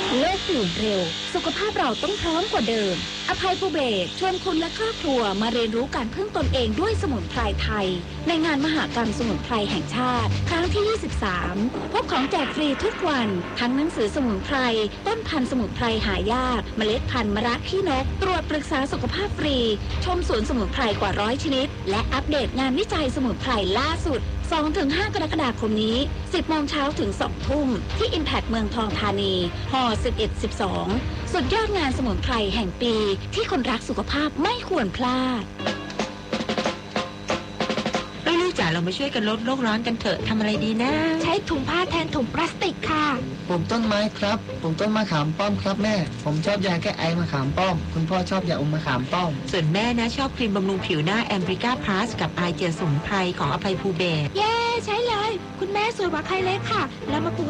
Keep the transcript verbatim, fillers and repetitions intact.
โลกเปลี่ยนเร็วสุขภาพเราต้องพร้อมกว่าเดิมอภัยภูเบศรชวนคุณและครอบครัวมาเรียนรู้การพึ่งตนเองด้วยสมุนไพรไทยในงานมหกรรมสมุนไพรแห่งชาติครั้งที่ยี่สิบสามพบของแจกฟรีทุกวันทั้งหนังสือสมุนไพรต้นพันธุ์สมุนไพรหายากเมล็ดพันธุ์มะระขี้นกตรวจปรึกษาสุขภาพฟรีชมสวนสมุนไพรกว่าร้อยชนิดและอัปเดตงานวิจัยสมุนไพรล่าสุด สองถึงห้า กรกฎาคมนี้ สิบโมงเช้าถึง สองทุ่มที่ Impact เมืองทองธานีฮสิบเอ็ด สิบสองสุดยอดงานสมุนไพรแห่งปีที่คนรักสุขภาพไม่ควรพลาดลูกจ๋าเรามาช่วยกันลดโลกร้อนกันเถอะทำอะไรดีนะใช้ถุงผ้าแทนถุงพลาสติกค่ะปลูกต้นไม้ครับปลูกต้นมะขามป้อมครับแม่ผมชอบยาแก้ไอมะขามป้อมคุณพ่อชอบยาอมมะขามป้อมส่วนแม่นะชอบครีมบำรุงผิวหน้าแอมบริก้าพลัสกับไอเจลสมุนไพรของอภัยภูเบศรเย้ใช้เลยคุณแม่สวยกว่าใครเลยค่ะแล้วมาปลูก